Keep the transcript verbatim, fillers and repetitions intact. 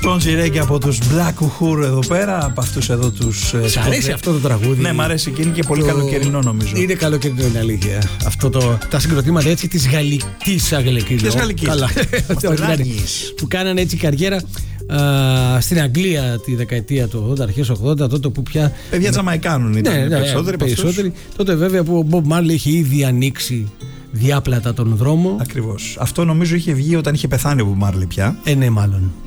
Τον Ζιρέκη από τους Black Uhuru εδώ πέρα, από αυτούς εδώ τους. Σ' αρέσει αυτό το τραγούδι? Ναι, μ' αρέσει και είναι και πολύ το... καλοκαιρινό νομίζω. Είναι καλοκαιρινό, είναι αλήθεια. Αυτό το... Τα συγκροτήματα έτσι της γαλλικής αγγλικής. Της γαλλικής. Καλά. Που κάνανε έτσι καριέρα. Uh, στην Αγγλία τη δεκαετία του ογδόντα, αρχές ογδόντα, τότε που πια. Παιδιά Τζαμαϊκάνων ήταν ναι, ναι, περισσότεροι. περισσότεροι. Τότε βέβαια που ο Μπομπ Μάρλι είχε ήδη ανοίξει διάπλατα τον δρόμο. Ακριβώς. Αυτό νομίζω είχε βγει όταν είχε πεθάνει ο Μπομπ Μάρλι πια. Ε, ναι, μάλλον.